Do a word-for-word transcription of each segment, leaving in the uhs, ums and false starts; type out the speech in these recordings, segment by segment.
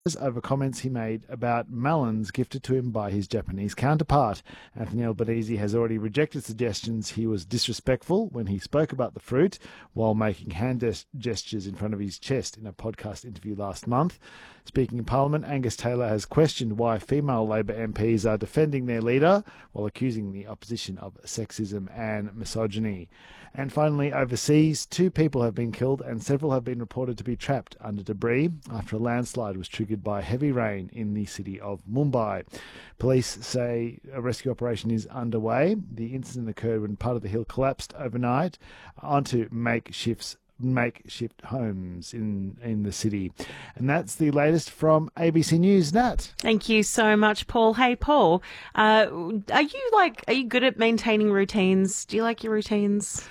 over comments he made about melons gifted to him by his Japanese counterpart. Anthony Albanese has already rejected suggestions he was disrespectful when he spoke about the fruit while making hand gestures in front of his chest in a podcast interview last month. Speaking in Parliament, Angus Taylor has questioned why female Labor M Ps are defending their leader while accusing the opposition of sexism and misogyny. And finally, overseas, two people have been killed and several have been reported to be trapped under debris after a landslide was triggered by heavy rain in the city of Mumbai. Police say a rescue operation is underway. The incident occurred when part of the hill collapsed overnight onto makeshifts makeshift homes in, in the city. And that's the latest from A B C News. Nat. Thank you so much, Paul. Hey, Paul, uh, are you like, are you good at maintaining routines? Do you like your routines?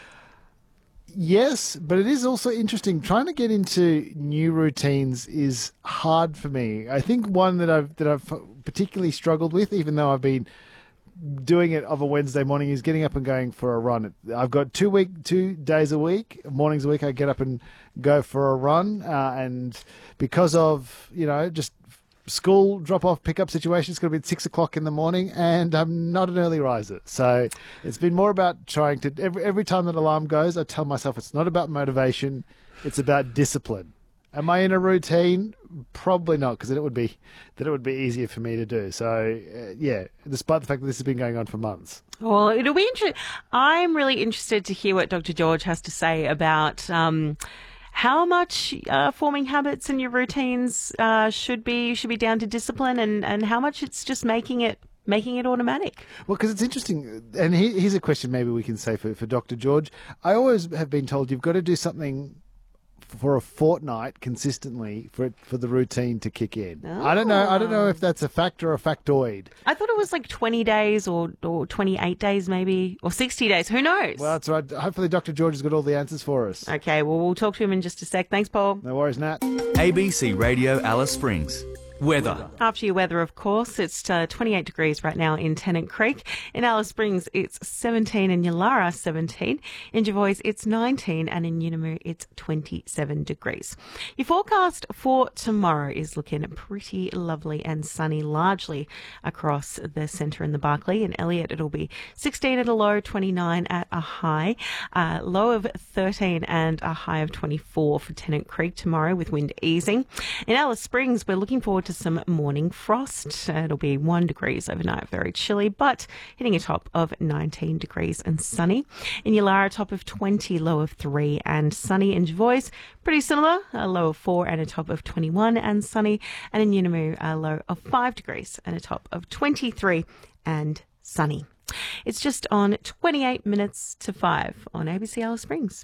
Yes, but it is also interesting. Trying to get into new routines is hard for me. I think one that I've that I've particularly struggled with, even though I've been doing it of a Wednesday morning, is getting up and going for a run. I've got two week, two days a week, mornings a week. I get up and go for a run, uh, and because of you know just school drop-off pick-up situation, it's going to be at six o'clock in the morning, and I'm not an early riser. So it's been more about trying to, every, every time that alarm goes, I tell myself it's not about motivation, it's about discipline. Am I in a routine? Probably not, because then it would be then it would be easier for me to do. So, uh, yeah, despite the fact that this has been going on for months. Well, it'll be interesting. I'm really interested to hear what Doctor George has to say about um, how much uh, forming habits in your routines uh, should be should be down to discipline, and, and how much it's just making it making it automatic. Well, because it's interesting, and here's a question maybe we can say for, for Doctor George. I always have been told you've got to do something for a fortnight consistently for it, for the routine to kick in. Oh. I don't know. I don't know if that's a fact or a factoid. I thought it was like twenty days or, or twenty-eight days maybe, or sixty days. Who knows? Well, that's right. Hopefully Doctor George has got all the answers for us. Okay, well, we'll talk to him in just a sec. Thanks, Paul. No worries, Nat. A B C Radio Alice Springs. Weather. After your weather, of course, it's uh, twenty-eight degrees right now in Tennant Creek. In Alice Springs, it's seventeen. In Yulara, seventeen. In Jervois, it's nineteen. And in Yunamu, it's twenty-seven degrees. Your forecast for tomorrow is looking pretty lovely and sunny, largely across the centre and the Barkly. In Elliot, it'll be sixteen at a low, twenty-nine at a high. Uh, low of thirteen and a high of twenty-four for Tennant Creek tomorrow, with wind easing. In Alice Springs, we're looking forward to some morning frost. It'll be one degrees overnight, very chilly, but hitting a top of nineteen degrees and sunny. In Yulara, top of twenty, low of three and sunny. In Jervois, pretty similar, a low of four and a top of twenty-one and sunny. And in Yunamu, a low of five degrees and a top of twenty-three and sunny. It's just on twenty-eight minutes to five on A B C Alice Springs.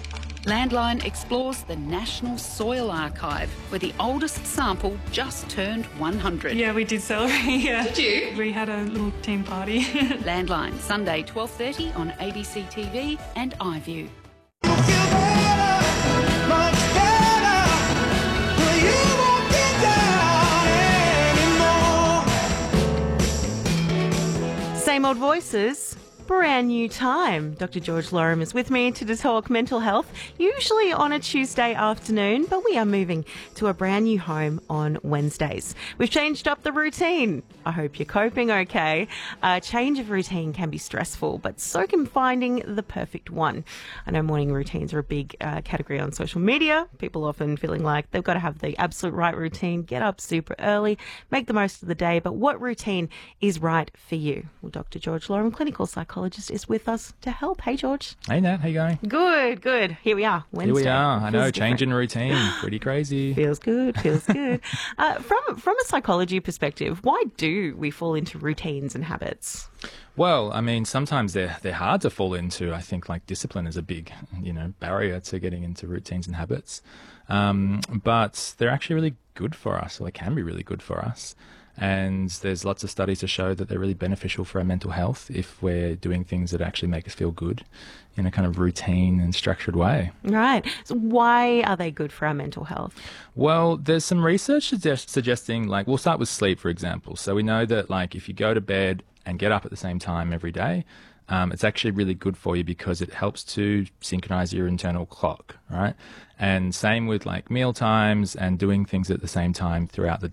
Landline explores the National Soil Archive, where the oldest sample just turned one hundred. Yeah, we did celebrate. Yeah. Did you? We had a little team party. Landline, Sunday twelve thirty on A B C T V and iView. Same old voices, brand new time. Doctor George Lorem is with me to talk mental health, usually on a Tuesday afternoon, but we are moving to a brand new home on Wednesdays. We've changed up the routine. I hope you're coping okay. A change of routine can be stressful, but so can finding the perfect one. I know morning routines are a big uh, category on social media. People often feeling like they've got to have the absolute right routine, get up super early, make the most of the day, but what routine is right for you? Well, Doctor George Lorem, clinical psychologist, is with us to help. Hey, George. Hey, Nat. How you going? Good, good. Here we are, Wednesday. Here we are. I know, Feels changing routine. Pretty crazy. Feels good, feels good. Uh, from, from a psychology perspective, why do we fall into routines and habits? Well, I mean, sometimes they're they're hard to fall into. I think like discipline is a big, you know, barrier to getting into routines and habits. Um, but they're actually really good for us, or they can be really good for us. And there's lots of studies to show that they're really beneficial for our mental health if we're doing things that actually make us feel good in a kind of routine and structured way. Right. So why are they good for our mental health? Well, there's some research suggest- suggesting, like, we'll start with sleep, for example. So we know that, like, if you go to bed and get up at the same time every day, Um, it's actually really good for you because it helps to synchronize your internal clock, right? And same with like meal times and doing things at the same time throughout the